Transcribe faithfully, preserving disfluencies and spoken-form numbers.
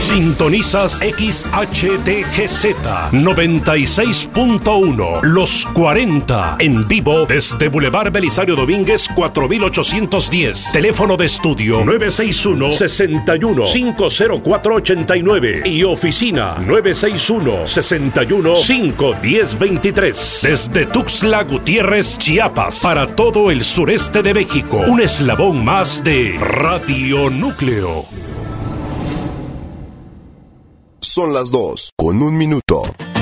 Sintonizas X H T G Z noventa y seis punto uno, Los cuarenta, en vivo desde Boulevard Belisario Domínguez cuatro mil ochocientos diez. Teléfono de estudio nueve seis uno, seis uno, cinco cero cuatro, ocho nueve y oficina nueve seis uno, seis uno, cinco uno cero, dos tres. Desde Tuxtla Gutiérrez, Chiapas, para todo el sureste de México, un eslabón más de Radio Núcleo. Son las dos, con un minuto.